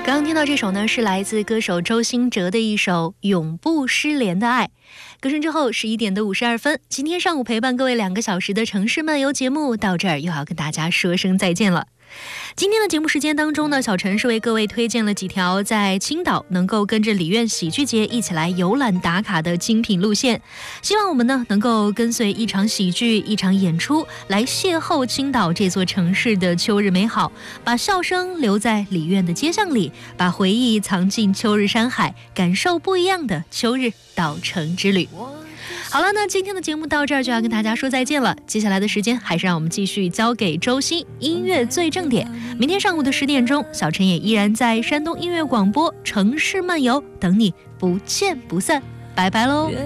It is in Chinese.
刚刚听到这首呢，是来自歌手周兴哲的一首《永不失联的爱》。歌声之后11点的52分，今天上午陪伴各位2个小时的城市漫游节目到这儿又要跟大家说声再见了。今天的节目时间当中呢，小陈是为各位推荐了几条在青岛能够跟着里苑喜剧节一起来游览打卡的精品路线，希望我们呢能够跟随一场喜剧一场演出来邂逅青岛这座城市的秋日美好，把笑声留在里苑的街巷里，把回忆藏进秋日山海，感受不一样的秋日岛城之旅。好了，那今天的节目到这儿就要跟大家说再见了。接下来的时间还是让我们继续交给周欣音乐最正点。明天上午的10点钟，小陈也依然在山东音乐广播城市漫游等你不见不散，拜拜喽。